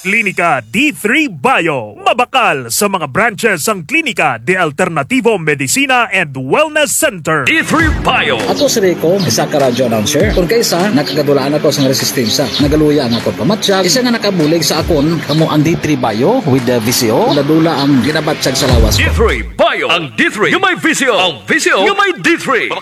Klinika D3 Bio. Mabakal sa mga branches ang Klinika de Alternativo Medicina and Wellness Center. D3 Bio. Ako si Rico, isa ka radyo announcer. Kung kaysa, nakagadulaan ako sa resistensya. Nagaluya ang ako pamatsyag. Isa nga nakabulig sa akon, kamo ang D3 Bio with the VCO. Ladula ang ginabatsag sa lawas ko. D3 Bio. Ang D3 yung may VCO. Ang VCO yung may D3.